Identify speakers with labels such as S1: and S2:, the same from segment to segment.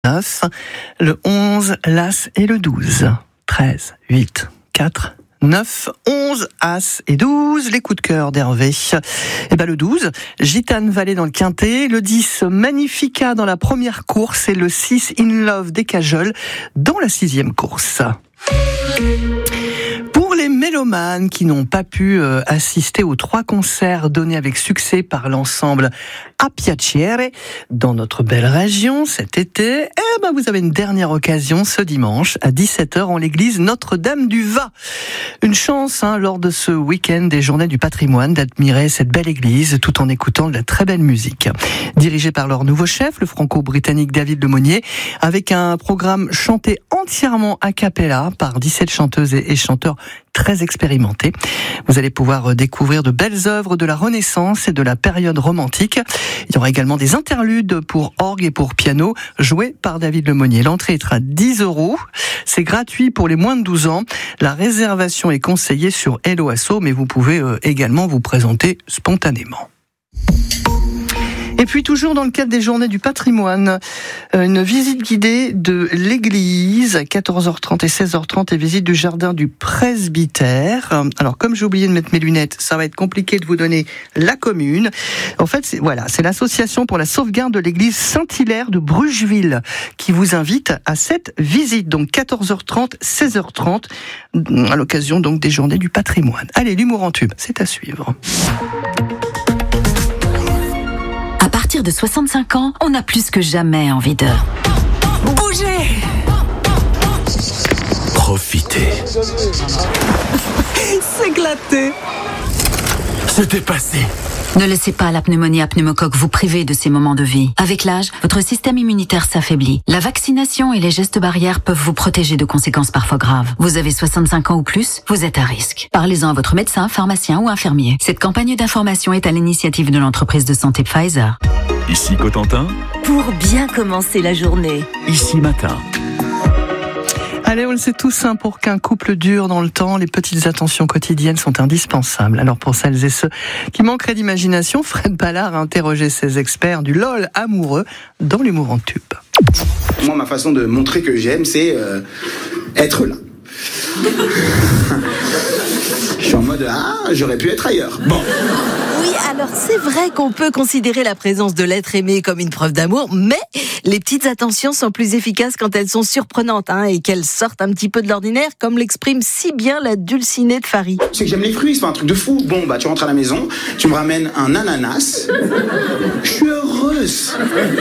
S1: 9, le 11, l'As et le 12. 13, 8, 4, 9, 11, As et 12, les coups de cœur d'Hervé. Et le 12, Gitane Vallée dans le Quintet, le 10, Magnifica dans la première course et le 6, In Love des Cajoles dans la 6e course. Pour les mélomanes qui n'ont pas pu assister aux 3 concerts donnés avec succès par l'ensemble A Piacere dans notre belle région cet été, vous avez une dernière occasion ce dimanche à 17h en l'église Notre-Dame du Va. Une chance lors de ce week-end des Journées du Patrimoine d'admirer cette belle église tout en écoutant de la très belle musique. Dirigée par leur nouveau chef, le franco-britannique David Lemonnier, avec un programme chanté entièrement a cappella par 17 chanteuses et chanteurs très expérimentés. Vous allez pouvoir découvrir de belles œuvres de la Renaissance et de la période romantique. Il y aura également des interludes pour orgue et pour piano joués par David Lemonnier. L'entrée est à 10 €. C'est gratuit pour les moins de 12 ans. La réservation est conseillée sur Hello Asso, mais vous pouvez également vous présenter spontanément. Et puis toujours dans le cadre des Journées du Patrimoine, une visite guidée de l'église à 14h30 et 16h30 et visite du jardin du presbytère. Alors comme j'ai oublié de mettre mes lunettes, ça va être compliqué de vous donner la commune. En fait, c'est l'association pour la sauvegarde de l'église Saint-Hilaire de Brugeville qui vous invite à cette visite. Donc 14h30, 16h30 à l'occasion donc des Journées du Patrimoine. Allez, l'humour en tube, c'est à suivre.
S2: À partir de 65 ans, on a plus que jamais envie de bouger,
S3: profiter,
S2: s'éclater,
S3: se dépasser.
S2: Ne laissez pas la pneumonie à pneumocoque vous priver de ces moments de vie. Avec l'âge, votre système immunitaire s'affaiblit. La vaccination et les gestes barrières peuvent vous protéger de conséquences parfois graves. Vous avez 65 ans ou plus, vous êtes à risque. Parlez-en à votre médecin, pharmacien ou infirmier. Cette campagne d'information est à l'initiative de l'entreprise de santé Pfizer.
S3: Ici Cotentin.
S4: Pour bien commencer la journée.
S3: Ici Matin.
S1: Allez, on le sait tous, pour qu'un couple dure dans le temps, les petites attentions quotidiennes sont indispensables. Alors pour celles et ceux qui manqueraient d'imagination, Fred Ballard a interrogé ses experts du LOL amoureux dans l'humour en tube.
S5: Moi, ma façon de montrer que j'aime, c'est être là. Je suis en mode, j'aurais pu être ailleurs. Bon.
S4: Oui, alors c'est vrai qu'on peut considérer la présence de l'être aimé comme une preuve d'amour, mais les petites attentions sont plus efficaces quand elles sont surprenantes et qu'elles sortent un petit peu de l'ordinaire, comme l'exprime si bien la dulcinée de Farid.
S5: C'est que j'aime les fruits, c'est pas un truc de fou. Bon, tu rentres à la maison, tu me ramènes un ananas. Je suis heureuse.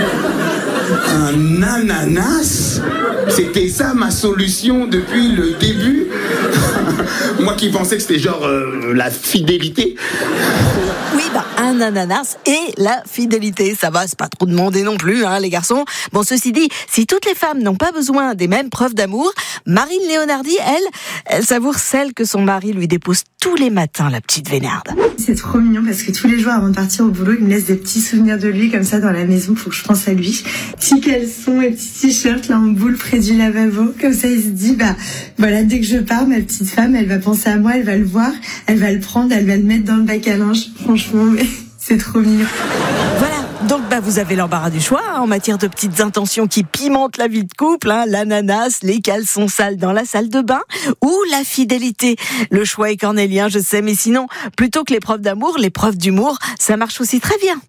S5: Un ananas? C'était ça ma solution depuis le début. Moi qui pensais que c'était genre la fidélité.
S4: Oui, un ananas et la fidélité. Ça va, c'est pas trop demandé non plus, les garçons. Bon, ceci dit, si toutes les femmes n'ont pas besoin des mêmes preuves d'amour, Marine Léonardi, elle savoure celle que son mari lui dépose tous les matins, la petite Vénarde.
S6: C'est trop mignon parce que tous les jours avant de partir au boulot, il me laisse des petits souvenirs de lui comme ça dans la maison, faut que je pense à lui. Petits caleçons et petits t-shirts là en boule près du lavabo, comme ça il se dit voilà, dès que je pars, ma petite femme, elle va penser à moi, elle va le voir, elle va le prendre, elle va le mettre dans le bac à linge. Franchement, mais c'est trop mignon.
S4: Voilà. Donc vous avez l'embarras du choix en matière de petites intentions qui pimentent la vie de couple, l'ananas, les caleçons sales dans la salle de bain ou la fidélité. Le choix est cornélien, je sais, mais sinon, plutôt que les preuves d'amour, les preuves d'humour, ça marche aussi très bien.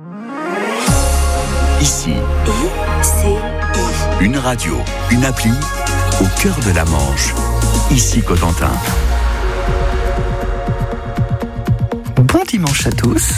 S3: Ici, une radio, une appli au cœur de la Manche. Ici Cotentin.
S1: Bon dimanche à tous.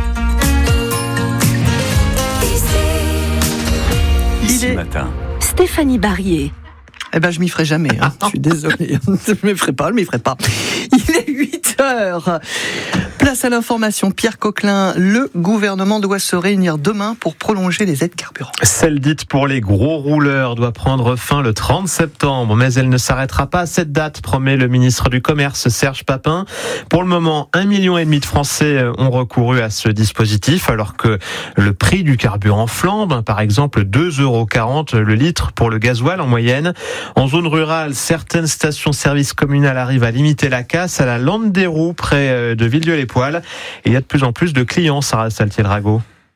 S3: Ici Matin.
S4: Stéphanie Barrier.
S1: Je m'y ferai jamais. Je suis désolé. Je ne m'y ferai pas. Il est 8h. Place à l'information. Pierre Coquelin, le gouvernement doit se réunir demain pour prolonger les aides carburant.
S7: Celle dite pour les gros rouleurs doit prendre fin le 30 septembre, mais elle ne s'arrêtera pas à cette date, promet le ministre du Commerce Serge Papin. Pour le moment, 1,5 million de Français ont recouru à ce dispositif, alors que le prix du carburant flambe. Par exemple, 2,40 € le litre pour le gasoil en moyenne. En zone rurale, certaines stations-service communales arrivent à limiter la casse à la Lande des Roues, près de Villedieu-les-Poêles. Et il y a de plus en plus de clients, Sarah Saltiel-Rago.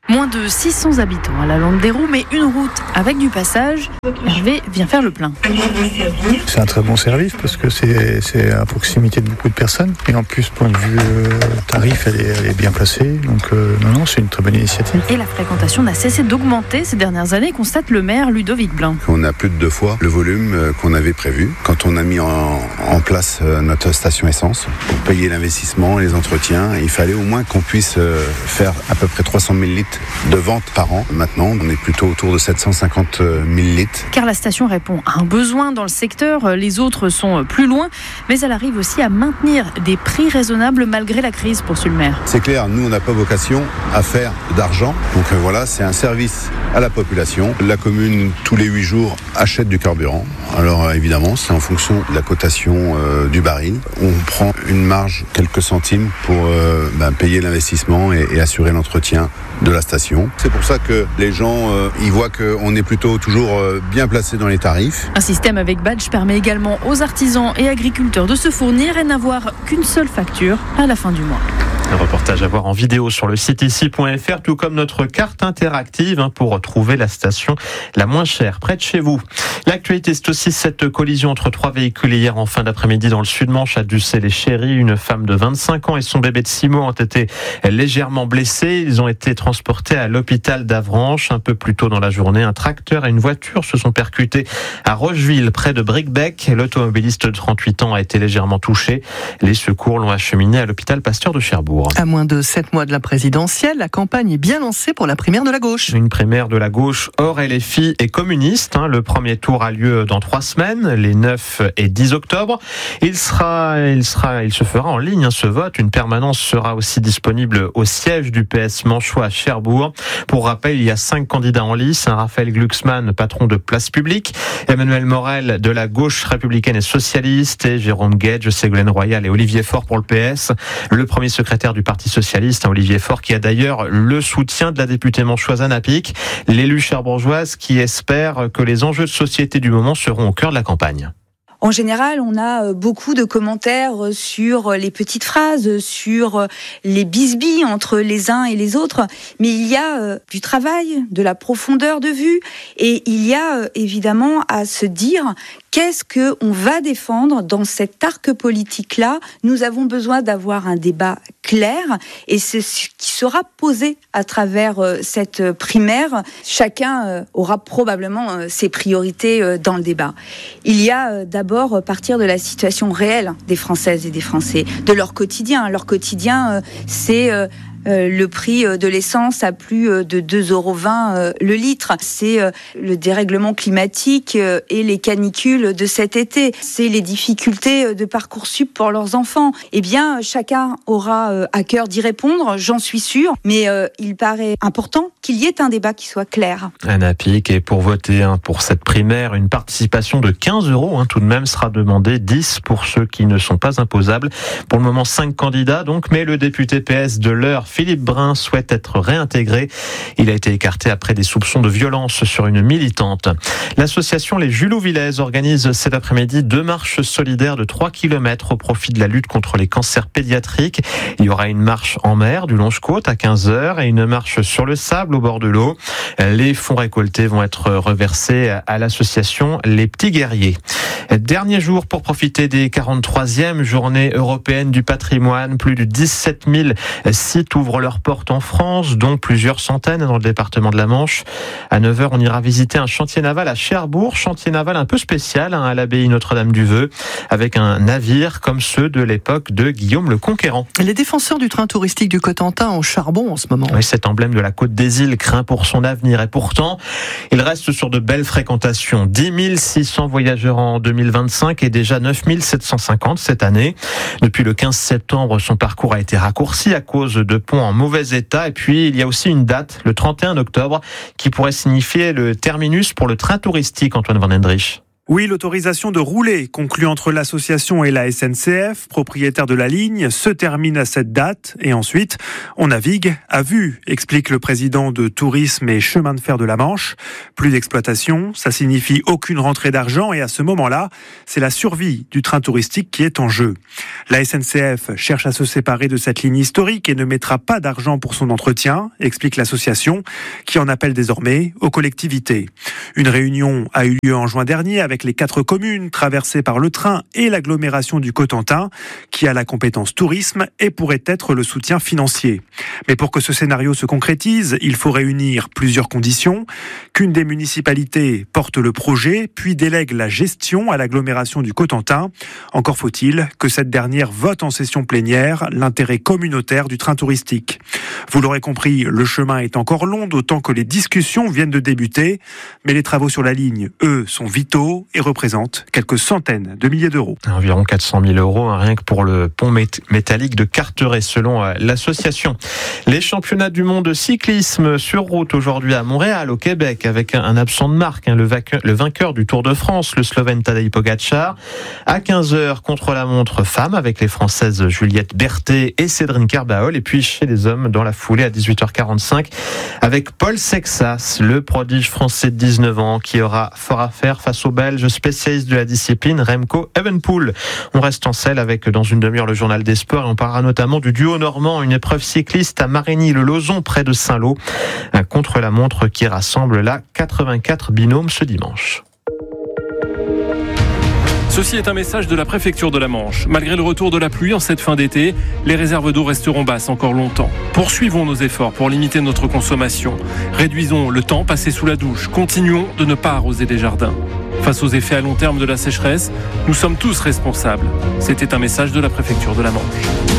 S8: Moins de 600 habitants à la Lande des Roues, mais une route avec du passage. Hervé vient faire le plein.
S9: C'est un très bon service parce que c'est à proximité de beaucoup de personnes. Et en plus, point de vue tarif, elle est bien placée. Donc non, c'est une très bonne initiative.
S8: Et la fréquentation n'a cessé d'augmenter ces dernières années, constate le maire Ludovic Blanc.
S10: On a plus de 2 fois le volume qu'on avait prévu quand on a mis en place notre station essence. Pour payer l'investissement et les entretiens, il fallait au moins qu'on puisse faire à peu près 300 000 litres de vente par an. Maintenant, on est plutôt autour de 750 000 litres.
S8: Car la station répond à un besoin dans le secteur, les autres sont plus loin, mais elle arrive aussi à maintenir des prix raisonnables malgré la crise, poursuit le maire.
S10: C'est clair, nous on n'a pas vocation à faire d'argent, donc voilà, c'est un service à la population. La commune, tous les 8 jours, achète du carburant. Alors évidemment, c'est en fonction de la cotation du baril. On prend une marge, quelques centimes pour payer l'investissement et assurer l'entretien de la station. C'est pour ça que les gens ils voient qu'on est plutôt toujours bien placé dans les tarifs.
S8: Un système avec badge permet également aux artisans et agriculteurs de se fournir et n'avoir qu'une seule facture à la fin du mois.
S7: Un reportage à voir en vidéo sur le site ici.fr, tout comme notre carte interactive pour retrouver la station la moins chère près de chez vous. L'actualité, c'est aussi cette collision entre 3 véhicules hier en fin d'après-midi dans le Sud-Manche à Ducé-les-Chéris. Une femme de 25 ans et son bébé de 6 mois ont été légèrement blessés. Ils ont été transportés à l'hôpital d'Avranches. Un peu plus tôt dans la journée, un tracteur et une voiture se sont percutés à Rocheville, près de Bricbec. L'automobiliste de 38 ans a été légèrement touché. Les secours l'ont acheminé à l'hôpital Pasteur de Cherbourg.
S1: À moins de 7 mois de la présidentielle, la campagne est bien lancée pour la primaire de la gauche.
S7: Une primaire de la gauche hors LFI et communiste. Le premier tour a lieu dans 3 semaines, les 9 et 10 octobre. Il se fera en ligne, ce vote. Une permanence sera aussi disponible au siège du PS Manchois à Cherbourg. Pour rappel, il y a 5 candidats en lice. Raphaël Glucksmann, patron de Place Publique, Emmanuel Morel de la gauche républicaine et socialiste, et Jérôme Guedj, Ségolène Royal et Olivier Faure pour le PS. Le premier secrétaire du Parti socialiste, Olivier Faure, qui a d'ailleurs le soutien de la députée manchoise Anna Pic, l'élu cherbourgeoise qui espère que les enjeux de société du moment seront au cœur de la campagne.
S11: En général, on a beaucoup de commentaires sur les petites phrases, sur les bisbilles entre les uns et les autres, mais il y a du travail, de la profondeur de vue, et il y a évidemment à se dire qu'est-ce que on va défendre dans cet arc politique-là. Nous avons besoin d'avoir un débat clair, et c'est ce qui sera posé à travers cette primaire. Chacun aura probablement ses priorités dans le débat. Il y a d'abord partir de la situation réelle des Françaises et des Français, de leur quotidien. Leur quotidien, c'est le prix de l'essence à plus de 2,20 € le litre. C'est le dérèglement climatique et les canicules de cet été. C'est les difficultés de Parcoursup pour leurs enfants. Eh bien, chacun aura à cœur d'y répondre, j'en suis sûre. Mais il paraît important qu'il y ait un débat qui soit clair.
S7: Anna Pic, et pour voter pour cette primaire, une participation de 15 € tout de même sera demandée, 10 pour ceux qui ne sont pas imposables. Pour le moment, 5 candidats donc, mais le député PS de l'Eure, Philippe Brun, souhaite être réintégré. Il a été écarté après des soupçons de violence sur une militante. L'association Les Julots Villaises organise cet après-midi 2 marches solidaires de 3 km au profit de la lutte contre les cancers pédiatriques. Il y aura une marche en mer du Longe-Côte à 15h et une marche sur le sable au bord de l'eau. Les fonds récoltés vont être reversés à l'association Les Petits Guerriers. Dernier jour pour profiter des 43e journées européennes du patrimoine. Plus de 17 000 sites ouvrent leurs portes en France, dont plusieurs centaines dans le département de la Manche. À 9h, on ira visiter un chantier naval à Cherbourg, chantier naval un peu spécial à l'abbaye Notre-Dame-du-Veux, avec un navire comme ceux de l'époque de Guillaume le Conquérant.
S1: Les défenseurs du train touristique du Cotentin en charbon en ce moment.
S7: Oui, cet emblème de la Côte des Îles craint pour son avenir, et pourtant, il reste sur de belles fréquentations. 10 600 voyageurs en 2025 et déjà 9 750 cette année. Depuis le 15 septembre, son parcours a été raccourci à cause de ponts en mauvais état. Et puis, il y a aussi une date, le 31 octobre, qui pourrait signifier le terminus pour le train touristique, Antoine Van Hendrich.
S12: Oui, l'autorisation de rouler conclue entre l'association et la SNCF, propriétaire de la ligne, se termine à cette date et ensuite on navigue à vue, explique le président de Tourisme et Chemin de fer de la Manche. Plus d'exploitation, ça signifie aucune rentrée d'argent et à ce moment-là, c'est la survie du train touristique qui est en jeu. La SNCF cherche à se séparer de cette ligne historique et ne mettra pas d'argent pour son entretien, explique l'association, qui en appelle désormais aux collectivités. Une réunion a eu lieu en juin dernier avec les 4 communes traversées par le train et l'agglomération du Cotentin, qui a la compétence tourisme et pourrait être le soutien financier. Mais pour que ce scénario se concrétise, il faut réunir plusieurs conditions. Qu'une des municipalités porte le projet, puis délègue la gestion à l'agglomération du Cotentin. Encore faut-il que cette dernière vote en session plénière l'intérêt communautaire du train touristique. Vous l'aurez compris, le chemin est encore long, d'autant que les discussions viennent de débuter. Mais les travaux sur la ligne, eux, sont vitaux et représentent quelques centaines de milliers d'euros.
S7: Environ 400 000 euros, rien que pour le pont métallique de Carteret, selon l'association. Les championnats du monde de cyclisme sur route aujourd'hui à Montréal, au Québec, avec un absent de marque, le vainqueur du Tour de France, le Slovène Tadej Pogačar. À 15h, contre-la-montre femme, avec les Françaises Juliette Berthet et Cédrine Kerbaol. Et puis chez les hommes, dans la foulée, à 18h45, avec Paul Sexas, le prodige français de 19 ans, qui aura fort à faire face au Belge spécialiste de la discipline Remco Evenepoel. On reste en selle avec, dans une demi-heure, le journal des sports et on parlera notamment du duo normand, une épreuve cycliste à Marigny-le-Lauzon, près de Saint-Lô. Un contre-la-montre qui rassemble là 84 binômes ce dimanche.
S13: Ceci est un message de la préfecture de la Manche. Malgré le retour de la pluie en cette fin d'été, les réserves d'eau resteront basses encore longtemps. Poursuivons nos efforts pour limiter notre consommation. Réduisons le temps passé sous la douche. Continuons de ne pas arroser des jardins. Face aux effets à long terme de la sécheresse, nous sommes tous responsables. C'était un message de la préfecture de la Manche.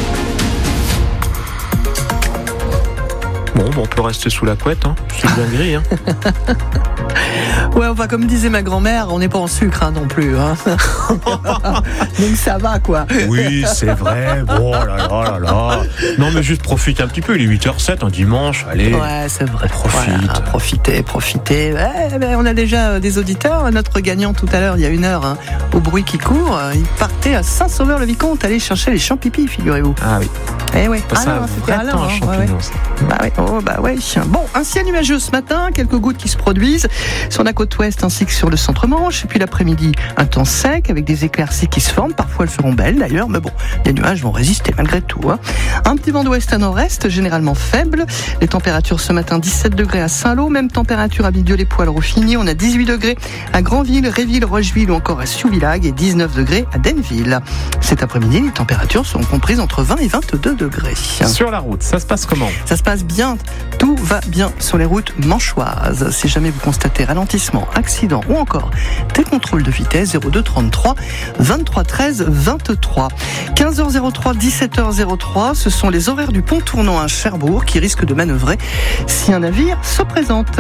S7: Bon, on peut rester sous la couette, c'est bien gris.
S1: Ouais, enfin, comme disait ma grand-mère, on n'est pas en sucre non plus. Donc ça va, quoi.
S7: Oui, c'est vrai. Bon, là. Non, mais juste profite un petit peu. Il est 8h07, un dimanche. Allez.
S1: Ouais, c'est vrai.
S7: Profite.
S1: Voilà, profitez. Ouais, on a déjà des auditeurs. Notre gagnant tout à l'heure, il y a 1 heure, au bruit qui court, il partait à Saint-Sauveur-le-Vicomte, aller chercher les champignons, figurez-vous.
S7: Ah oui.
S1: Eh oui.
S7: C'était à l'heure.
S1: Ouais. Bon, un ciel nuageux ce matin, quelques gouttes qui se produisent sur la côte ouest ainsi que sur le centre-Manche. Et puis l'après-midi, un temps sec avec des éclaircies qui se forment. Parfois, elles seront belles d'ailleurs, mais bon, les nuages vont résister malgré tout. Un petit vent d'ouest à nord-est, généralement faible. Les températures ce matin, 17 degrés à Saint-Lô, même température à Vidieu-les-Poils-Rouffigny. On a 18 degrés à Granville, Réville, Rocheville ou encore à Siouvillage et 19 degrés à Denville. Cet après-midi, les températures seront comprises entre 20 et 22 degrés.
S7: Sur la route, ça se passe comment ?
S1: Ça se passe bien. Tout va bien sur les routes manchoises. Si jamais vous constatez ralentissement, accident ou encore des contrôles de vitesse, 02 33 23 13 23. 15h03, 17h03, ce sont les horaires du pont tournant à Cherbourg qui risquent de manœuvrer si un navire se présente.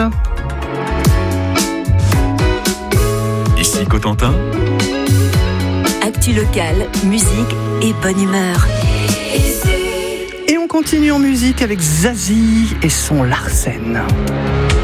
S3: Ici Cotentin.
S14: Actu locale, musique et bonne humeur.
S1: Et on continue en musique avec Zazie et son Larsen.